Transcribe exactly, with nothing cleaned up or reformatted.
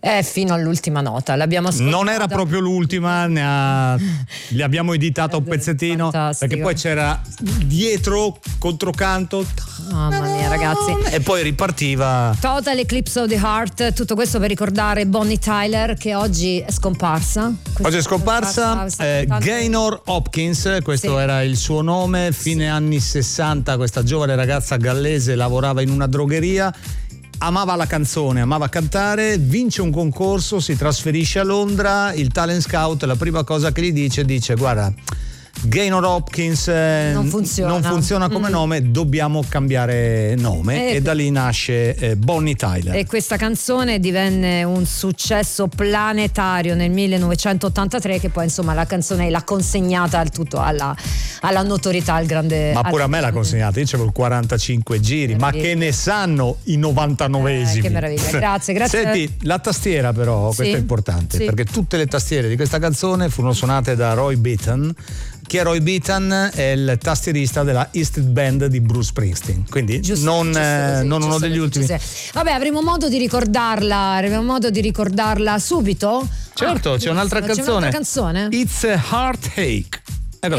Eh, fino all'ultima nota, l'abbiamo ascoltata. Non era proprio l'ultima, ne ha, le abbiamo editato un pezzettino, fantastico. perché poi c'era dietro, controcanto, mamma mia ragazzi, e poi ripartiva. Total Eclipse of the Heart, tutto questo per ricordare Bonnie Tyler, che oggi è scomparsa. Oggi è scomparsa, eh, tanto... Gaynor Hopkins, questo sì. era il suo nome, fine sì. anni sessanta, questa giovane ragazza gallese lavorava in una drogheria, amava la canzone, amava cantare, vince un concorso, si trasferisce a Londra, il talent scout la prima cosa che gli dice, dice guarda, Gaynor Hopkins eh, non funziona, non funziona come mm. nome, dobbiamo cambiare nome, e, e da lì nasce eh, Bonnie Tyler. E questa canzone divenne un successo planetario nel millenovecentottantatré, che poi insomma la canzone l'ha consegnata al tutto alla, alla notorietà, al grande. Ma pure al, a me l'ha consegnata, io c'avevo il quarantacinque giri, ma che ne sanno i novantanovesimi? Eh, che meraviglia, grazie, grazie. Senti, la tastiera però, sì, questo è importante, sì. perché tutte le tastiere di questa canzone furono suonate da Roy Bittan. Chi è Roy Bittan? È il tastierista della East Band di Bruce Springsteen, quindi giusto, non, giusto eh, così, non uno degli ultimi. Così. Vabbè, avremo modo di ricordarla, avremo modo di ricordarla subito? Certo, ah, c'è un'altra c'è canzone. un'altra canzone. It's a Heartache.